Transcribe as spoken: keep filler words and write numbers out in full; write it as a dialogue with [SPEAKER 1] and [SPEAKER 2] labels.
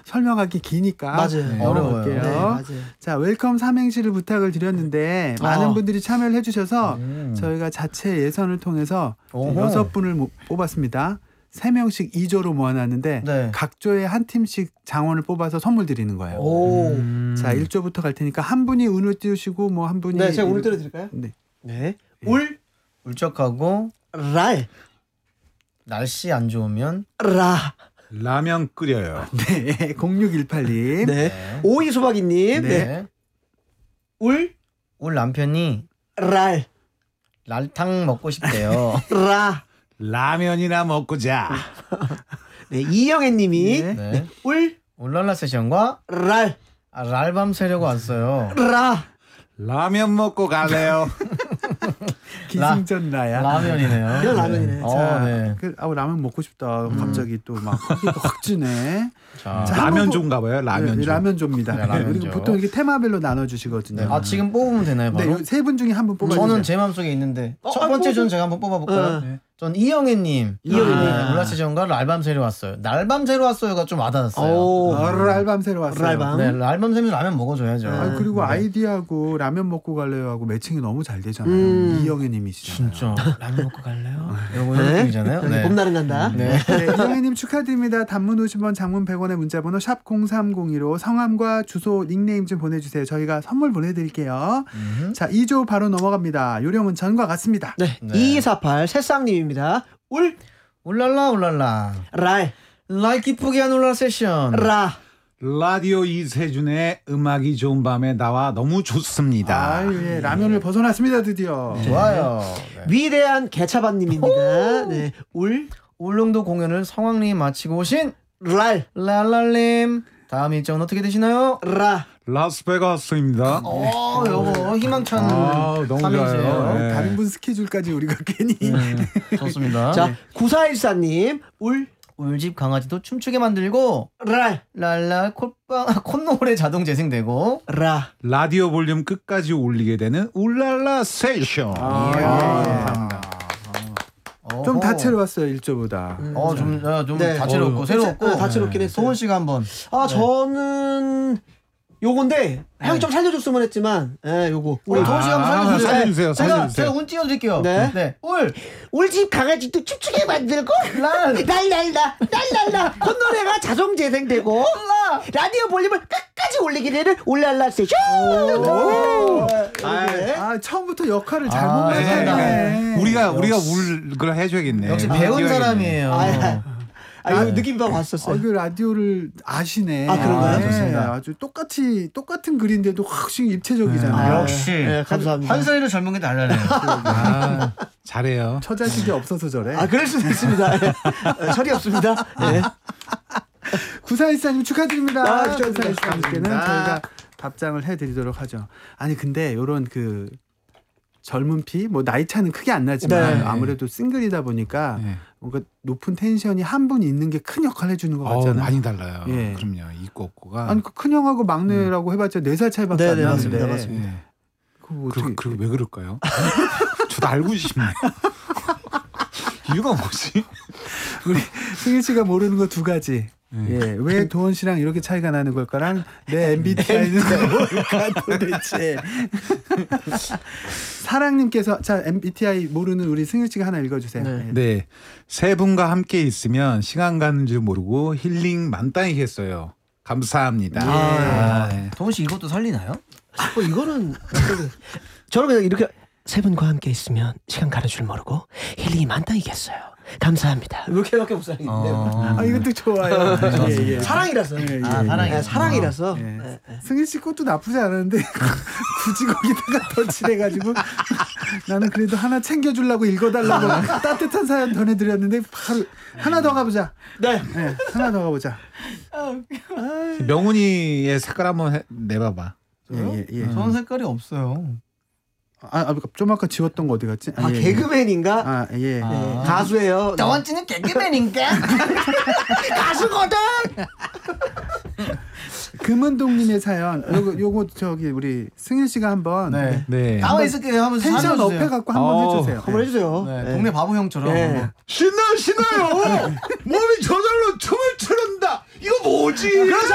[SPEAKER 1] 설명하기 기니까
[SPEAKER 2] 맞아요.
[SPEAKER 1] 네,
[SPEAKER 3] 어려워요.
[SPEAKER 1] 넘어갈게요.
[SPEAKER 2] 네, 맞아요.
[SPEAKER 1] 자, 웰컴 삼행시를 부탁을 드렸는데 많은
[SPEAKER 2] 아.
[SPEAKER 1] 분들이 참여를 해주셔서
[SPEAKER 3] 음.
[SPEAKER 1] 저희가 자체 예선을 통해서
[SPEAKER 3] 오호.
[SPEAKER 1] 여섯 분을 모- 뽑았습니다. 세 명씩 이 조로 모아놨는데
[SPEAKER 3] 네.
[SPEAKER 1] 각 조에 한 팀씩 장원을 뽑아서 선물 드리는 거예요.
[SPEAKER 2] 오.
[SPEAKER 3] 음.
[SPEAKER 1] 자, 일 조부터 갈 테니까 한 분이 운을 띄우시고 뭐 한 분이
[SPEAKER 2] 네, 제가 울 때려드릴까요?
[SPEAKER 1] 네.
[SPEAKER 2] 네. 울,
[SPEAKER 3] 울적하고
[SPEAKER 2] 랄,
[SPEAKER 3] 날씨 안 좋으면
[SPEAKER 2] 라.
[SPEAKER 4] 라면 끓여요.
[SPEAKER 1] 네. 공육일팔 님.
[SPEAKER 2] 네.
[SPEAKER 3] 네.
[SPEAKER 2] 오이소박이님.
[SPEAKER 1] 네.
[SPEAKER 3] 네.
[SPEAKER 2] 울,
[SPEAKER 3] 울 남편이
[SPEAKER 2] 랄,
[SPEAKER 3] 랄탕 먹고 싶대요.
[SPEAKER 2] 라.
[SPEAKER 4] 라면이나 먹고 자.
[SPEAKER 2] 네, 이영애님이
[SPEAKER 1] 네.
[SPEAKER 3] 네.
[SPEAKER 2] 울,
[SPEAKER 3] 울랄라 세션과
[SPEAKER 2] 랄,
[SPEAKER 3] 아, 랄밤 새려고 왔어요.
[SPEAKER 2] 라.
[SPEAKER 4] 라면 먹고 갈래요.
[SPEAKER 1] 기승전 라야.
[SPEAKER 3] 라면이네요.
[SPEAKER 2] 그냥 라면이네.
[SPEAKER 3] 어,
[SPEAKER 1] 자,
[SPEAKER 3] 네.
[SPEAKER 1] 그, 아, 라면 먹고 싶다. 갑자기 또 막 호기가 확 주네.
[SPEAKER 3] 자,
[SPEAKER 1] 자,
[SPEAKER 4] 라면
[SPEAKER 1] 한번
[SPEAKER 4] 좀가 봐요. 라면
[SPEAKER 1] 네,
[SPEAKER 4] 좀.
[SPEAKER 1] 라면조입니다.
[SPEAKER 3] 네, 라면조.
[SPEAKER 1] 그리고 보통 이렇게 테마별로 나눠주시거든요.
[SPEAKER 3] 네. 아 지금 뽑으면 되나요, 바로?
[SPEAKER 1] 네, 세 분 중에 한 분 뽑아주세요.
[SPEAKER 3] 저는 제 마음속에 있는데
[SPEAKER 2] 어,
[SPEAKER 3] 첫
[SPEAKER 2] 아,
[SPEAKER 3] 번째
[SPEAKER 2] 뽑아-
[SPEAKER 3] 전 제가 한번 뽑아볼까요?
[SPEAKER 2] 어.
[SPEAKER 3] 네. 전 이영애님.
[SPEAKER 2] 이영애님.
[SPEAKER 3] 네, 울라세션과 랄밤 새려 왔어요. 날밤 새려 왔어요가 좀 와닿았어요.
[SPEAKER 2] 오.
[SPEAKER 1] 어, 랄밤 새로 왔어요.
[SPEAKER 2] 랄밤.
[SPEAKER 3] 네, 랄밤 새면 라면 먹어줘야죠.
[SPEAKER 1] 아, 그리고
[SPEAKER 3] 네.
[SPEAKER 1] 아이디하고 라면 먹고 갈래요 하고 매칭이 너무 잘 되잖아요.
[SPEAKER 2] 음.
[SPEAKER 1] 이영애님이시잖아요.
[SPEAKER 3] 진짜 라면 먹고 갈래요? 이런 거
[SPEAKER 2] 네.
[SPEAKER 3] 느낌이잖아요.
[SPEAKER 2] 네. 봄날은 간다.
[SPEAKER 3] 네.
[SPEAKER 1] 네, 이영애님 축하드립니다. 단문 오십 원, 장문 백 원의 문자번호 샵 공삼공이로 성함과 주소, 닉네임 좀 보내주세요. 저희가 선물 보내드릴게요.
[SPEAKER 3] 음.
[SPEAKER 1] 자, 이 조 바로 넘어갑니다. 요령은 전과 같습니다.
[SPEAKER 2] 네.
[SPEAKER 3] 네.
[SPEAKER 2] 이이사팔 새싹님입니다. 울,
[SPEAKER 3] 울랄라 울랄라.
[SPEAKER 2] 랄,
[SPEAKER 3] 라이크 이쁘게 한 울랄라 세션.
[SPEAKER 2] 라.
[SPEAKER 4] 라디오 이세준의 음악이 좋은 밤에 나와 너무 좋습니다.
[SPEAKER 1] 아유, 예, 라면을 벗어났습니다, 드디어.
[SPEAKER 3] 좋아요. 네.
[SPEAKER 2] 위대한 개차반님입니다. 네. 울,
[SPEAKER 3] 울릉도 공연을 성황리에 마치고 오신
[SPEAKER 2] 랄,
[SPEAKER 3] 랄랄님. 다음 일정은 어떻게 되시나요?
[SPEAKER 2] 라.
[SPEAKER 4] 라스베가스입니다.
[SPEAKER 3] 어, 요거 희망찬
[SPEAKER 4] 아, 너무
[SPEAKER 3] 삼이세요.
[SPEAKER 4] 좋아요. 네.
[SPEAKER 1] 다른 분 스케줄까지 우리가 괜히.
[SPEAKER 3] 음, 좋습니다.
[SPEAKER 2] 자, 구사일사님. 울,
[SPEAKER 3] 울집 강아지도 춤추게 만들고
[SPEAKER 2] 랄,
[SPEAKER 3] 랄라 콧방 콧노래 자동 재생되고
[SPEAKER 2] 라.
[SPEAKER 4] 라디오 볼륨 끝까지 올리게 되는 울랄라 세션.
[SPEAKER 1] 아,
[SPEAKER 3] 예.
[SPEAKER 1] 감사합니다. 좀
[SPEAKER 3] 어허.
[SPEAKER 1] 다채로웠어요, 일조보다.
[SPEAKER 3] 어, 좀, 어, 좀
[SPEAKER 2] 네.
[SPEAKER 3] 다채롭고
[SPEAKER 4] 어,
[SPEAKER 3] 새롭고
[SPEAKER 2] 네, 다채롭긴 했어요.
[SPEAKER 3] 소은 씨가 한번
[SPEAKER 2] 아, 저는 요건데 형이 좀 살려줬으면 했지만, 예, 요거. 우리
[SPEAKER 3] 도훈 씨가 한번
[SPEAKER 4] 아,
[SPEAKER 3] 살려주세요.
[SPEAKER 4] 살려주세요,
[SPEAKER 3] 제가
[SPEAKER 4] 살려주세요.
[SPEAKER 3] 제가 운 띄워드릴게요.
[SPEAKER 2] 네.
[SPEAKER 3] 울
[SPEAKER 2] 우리 집 강아지도 춤추게 만들고
[SPEAKER 3] 랄.
[SPEAKER 2] 랄랄라 랄랄라 콧노래가 자동 재생되고 라디오 볼륨을 끝까지 올리게 되는 울랄라 세션.
[SPEAKER 1] 아, 아, 처음부터 역할을 잘못
[SPEAKER 3] 아,
[SPEAKER 4] 네.
[SPEAKER 1] 맡았네.
[SPEAKER 4] 우리가 우리가 울 그걸 해줘야겠네.
[SPEAKER 3] 역시
[SPEAKER 4] 아,
[SPEAKER 3] 배운
[SPEAKER 4] 띄워야겠네.
[SPEAKER 3] 사람이에요.
[SPEAKER 2] 아, 아, 아, 이거 느낌 봐
[SPEAKER 1] 어,
[SPEAKER 2] 봤었어요.
[SPEAKER 1] 그 라디오를 아시네.
[SPEAKER 2] 아, 그런가요?
[SPEAKER 1] 네,
[SPEAKER 3] 좋습니다.
[SPEAKER 1] 아주 똑같이 똑같은 글인데도 확실히 입체적이잖아요.
[SPEAKER 2] 아,
[SPEAKER 3] 역시
[SPEAKER 2] 네, 감사합니다.
[SPEAKER 3] 한 살이로 젊은 게 달라네요.
[SPEAKER 4] 아, 잘해요.
[SPEAKER 1] 처자식이 없어서 저래.
[SPEAKER 2] 아, 그럴 수도 있습니다. 예. 예, 철이 없습니다. 예.
[SPEAKER 1] 구사일사님 축하드립니다.
[SPEAKER 2] 아, 축하드립니다.
[SPEAKER 1] 구사일사님께는 저희가 답장을 해드리도록 하죠. 아니 근데 요런 그 젊은 피, 뭐 나이 차는 크게 안 나지만
[SPEAKER 2] 네.
[SPEAKER 1] 아무래도 싱글이다 보니까
[SPEAKER 4] 네.
[SPEAKER 1] 뭔가 높은 텐션이 한 분 있는 게 큰 역할 해주는 것
[SPEAKER 4] 어,
[SPEAKER 1] 같잖아요.
[SPEAKER 4] 많이 달라요.
[SPEAKER 1] 예.
[SPEAKER 4] 그럼요. 있고 없고가.
[SPEAKER 1] 아니 그 큰형하고 막내라고 해봤자 네 살 차이밖에
[SPEAKER 2] 네,
[SPEAKER 1] 안
[SPEAKER 2] 네,
[SPEAKER 1] 나는데.
[SPEAKER 2] 맞습니다, 맞습니다.
[SPEAKER 4] 예.
[SPEAKER 1] 그거 뭐
[SPEAKER 4] 그,
[SPEAKER 1] 어떻게?
[SPEAKER 4] 그, 왜 그럴까요? 저도 알고 싶네. 이유가 뭐지?
[SPEAKER 1] 우리 승일 씨가 모르는 거 두 가지.
[SPEAKER 4] 네.
[SPEAKER 1] 예, 왜 도원 씨랑 이렇게 차이가 나는 걸까랑 내 엠비티아이는 뭘까 도대체. 사랑님께서 자 엠비티아이 모르는 우리 승일 씨가 하나 읽어주세요.
[SPEAKER 2] 네.
[SPEAKER 1] 예.
[SPEAKER 4] 네. 세 분과 함께 있으면 시간 가는 줄 모르고 힐링 만땅이겠어요. 감사합니다.
[SPEAKER 3] 아,
[SPEAKER 4] 네.
[SPEAKER 3] 도훈 씨 이것도 살리나요?
[SPEAKER 2] 어, 이거는 저는 그냥 이렇게 세 분과 함께 있으면 시간 가는 줄 모르고 힐링이 만땅이겠어요. 감사합니다. 이렇게밖에 못 살겠는데.
[SPEAKER 3] 어.
[SPEAKER 1] 아 이것도 좋아요. 예, 예.
[SPEAKER 2] 사랑이라서.
[SPEAKER 1] 예, 예,
[SPEAKER 3] 아,
[SPEAKER 1] 예.
[SPEAKER 3] 사랑이.
[SPEAKER 2] 네, 사랑이라서.
[SPEAKER 1] 예.
[SPEAKER 2] 네, 네.
[SPEAKER 1] 승일 씨 것도 나쁘지 않은데 굳이 거기다가 덧칠해가지고 나는 그래도 하나 챙겨주려고 읽어달라고 따뜻한 사연 전해드렸는데 바로 하나 더 가보자.
[SPEAKER 2] 네.
[SPEAKER 1] 네, 하나 더 가보자.
[SPEAKER 4] 명훈이의 색깔 한번 해, 내봐봐.
[SPEAKER 1] 예, 예, 예.
[SPEAKER 3] 저는 색깔이 없어요.
[SPEAKER 1] 아, 아, 좀 아까 지웠던 거 어디 갔지?
[SPEAKER 2] 아,
[SPEAKER 1] 예, 예.
[SPEAKER 2] 개그맨인가?
[SPEAKER 1] 아, 예.
[SPEAKER 3] 아.
[SPEAKER 2] 네, 가수예요.
[SPEAKER 3] 도훈 씨는 개그맨인가?
[SPEAKER 2] 가수거든.
[SPEAKER 1] 금은동님의 사연. 요거, 요거 저기 우리 승일 씨가 한번
[SPEAKER 3] 네.
[SPEAKER 4] 네.
[SPEAKER 3] 가만 있을게요. 한번
[SPEAKER 1] 텐션
[SPEAKER 3] 살려주세요.
[SPEAKER 1] 업해갖고 한번
[SPEAKER 4] 어,
[SPEAKER 1] 해주세요.
[SPEAKER 2] 한번 해주세요.
[SPEAKER 3] 네,
[SPEAKER 2] 네.
[SPEAKER 3] 동네 바보 형처럼.
[SPEAKER 2] 네.
[SPEAKER 3] 한번.
[SPEAKER 4] 신나 신나요. 몸이 저절로 춤을 추는다. 이거 뭐지?